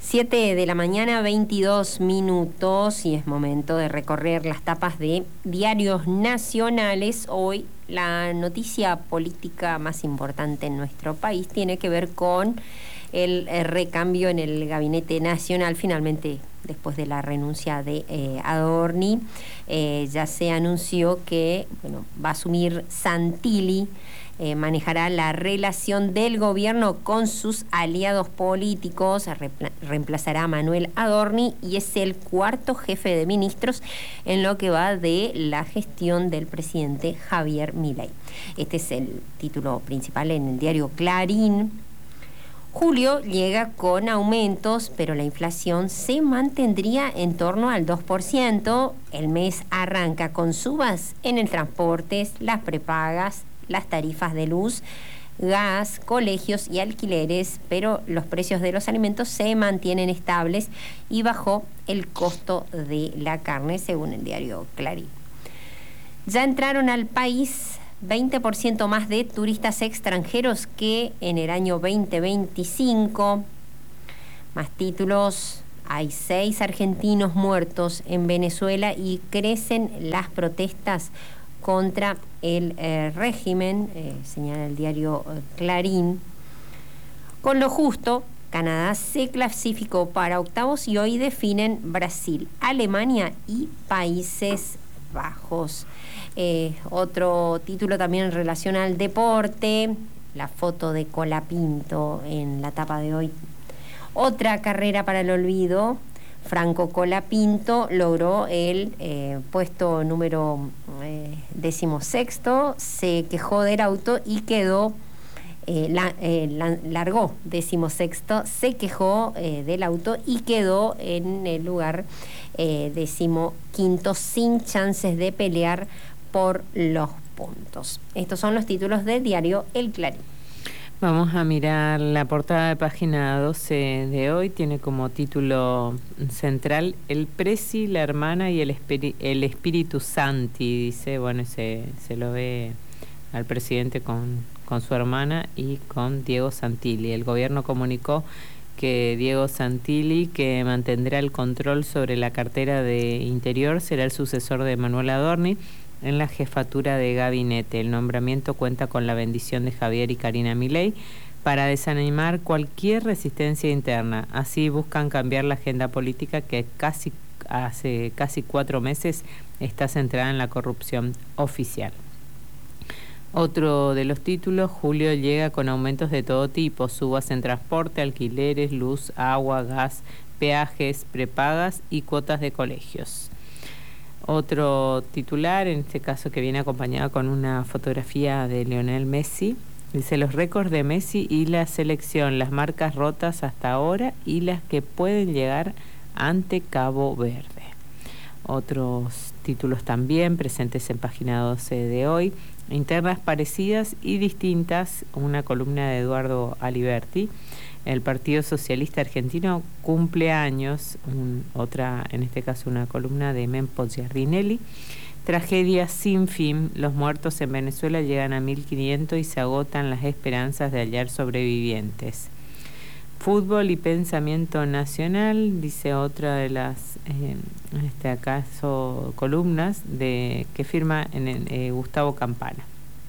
7 de la mañana, 22 minutos, y es momento de recorrer las tapas de diarios nacionales. Hoy la noticia política más importante en nuestro país tiene que ver con el recambio en el Gabinete Nacional. Finalmente, después de la renuncia de Adorni, ya se anunció que va a asumir Santilli. Manejará la relación del gobierno con sus aliados políticos, reemplazará a Manuel Adorni y es el cuarto jefe de ministros en lo que va de la gestión del presidente Javier Milei. Este es el título principal en el diario Clarín. Julio llega con aumentos, pero la inflación se mantendría en torno al 2%. El mes arranca con subas en el transporte, las prepagas, las tarifas de luz, gas, colegios y alquileres, pero los precios de los alimentos se mantienen estables y bajó el costo de la carne, según el diario Clarín. Ya entraron al país 20% más de turistas extranjeros que en el año 2025. Más títulos: hay 6 argentinos muertos en Venezuela y crecen las protestas contra el régimen, señala el diario Clarín. Con lo justo, Canadá se clasificó para octavos y hoy definen Brasil, Alemania y Países Bajos. Otro título también en relación al deporte, la foto de Colapinto en la tapa de hoy. Otra carrera para el olvido. Franco Colapinto logró el puesto número 16º, se quejó del auto y quedó, largó 16º, se quejó del auto y quedó en el lugar 15º, sin chances de pelear por los puntos. Estos son los títulos del diario El Clarín. Vamos a mirar la portada de página 12 de hoy. Tiene como título central El Presi, la hermana y el Espíritu Santi. Dice, se lo ve al presidente con su hermana y con Diego Santilli. El gobierno comunicó que Diego Santilli, que mantendrá el control sobre la cartera de Interior, será el sucesor de Manuel Adorni en la jefatura de gabinete. El nombramiento cuenta con la bendición de Javier y Karina Milei para desanimar cualquier resistencia interna. Así buscan cambiar la agenda política que hace casi 4 meses está centrada en la corrupción oficial. Otro de los títulos: Julio llega con aumentos de todo tipo, subas en transporte, alquileres, luz, agua, gas, peajes, prepagas y cuotas de colegios. Otro titular, en este caso que viene acompañado con una fotografía de Lionel Messi, dice: los récords de Messi y la selección, las marcas rotas hasta ahora y las que pueden llegar ante Cabo Verde. Otros títulos también presentes en página 12 de hoy: internas parecidas y distintas, una columna de Eduardo Aliberti. El Partido Socialista Argentino cumple años, otra, en este caso una columna de Mempo Giardinelli. Tragedia sin fin, los muertos en Venezuela llegan a 1.500 y se agotan las esperanzas de hallar sobrevivientes. Fútbol y pensamiento nacional, dice otra de las, en este caso, columnas que firma Gustavo Campana.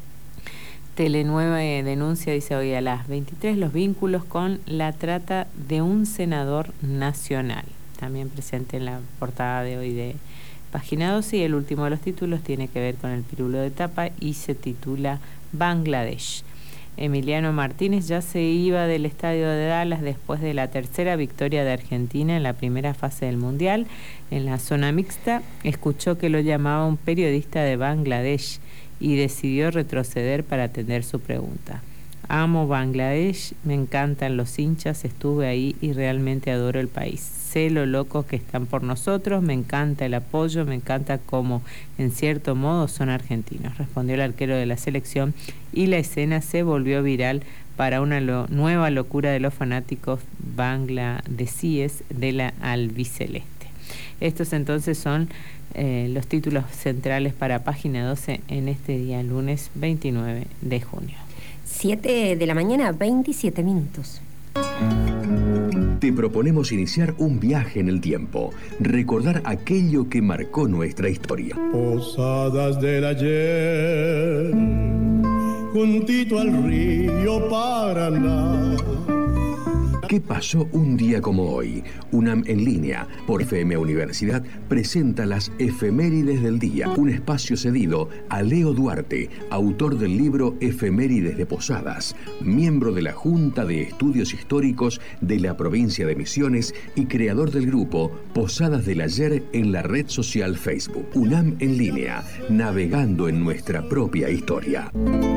Telenueve denuncia, dice hoy a las 23, los vínculos con la trata de un senador nacional. También presente en la portada de hoy de página 12. Y el último de los títulos tiene que ver con el pirulo de tapa y se titula Bangladesh. Emiliano Martínez ya se iba del estadio de Dallas después de la tercera victoria de Argentina en la primera fase del Mundial. En la zona mixta escuchó que lo llamaba un periodista de Bangladesh y decidió retroceder para atender su pregunta. Amo Bangladesh, me encantan los hinchas, estuve ahí y realmente adoro el país. Sé lo locos que están por nosotros, me encanta el apoyo, me encanta cómo en cierto modo son argentinos, respondió el arquero de la selección, y la escena se volvió viral para una nueva locura de los fanáticos bangladesíes de la albiceleste. Estos entonces son los títulos centrales para página 12 en este día lunes 29 de junio. 7 de la mañana, 27 minutos. Te proponemos iniciar un viaje en el tiempo, recordar aquello que marcó nuestra historia. Posadas del ayer, juntito al río Paraná. ¿Qué pasó un día como hoy? UNAM en línea, por FM Universidad, presenta las Efemérides del Día, un espacio cedido a Leo Duarte, autor del libro Efemérides de Posadas, miembro de la Junta de Estudios Históricos de la provincia de Misiones y creador del grupo Posadas del Ayer en la red social Facebook. UNAM en línea, navegando en nuestra propia historia.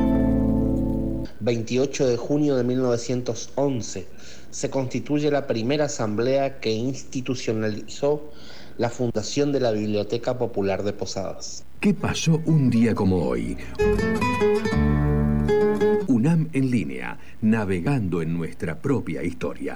28 de junio de 1911 se constituye la primera asamblea que institucionalizó la fundación de la Biblioteca Popular de Posadas. ¿Qué pasó un día como hoy? UNAM en línea, navegando en nuestra propia historia.